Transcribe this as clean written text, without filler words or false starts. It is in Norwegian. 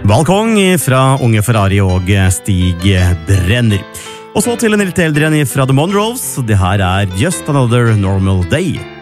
Balkong fra Unge Ferrari og Stig Brenner. Og så til en litt eldre fra The Monroes. Det her er Just Another Normal Day.